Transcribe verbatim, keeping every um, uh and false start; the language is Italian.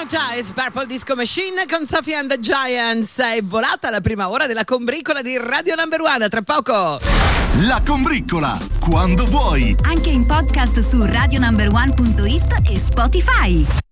Hypnotize, Purple Disco Machine con Sophie and the Giants. È volata la prima ora della combriccola di Radio Number One. Tra poco La combriccola, quando vuoi, anche in podcast su radio number one punto it e Spotify.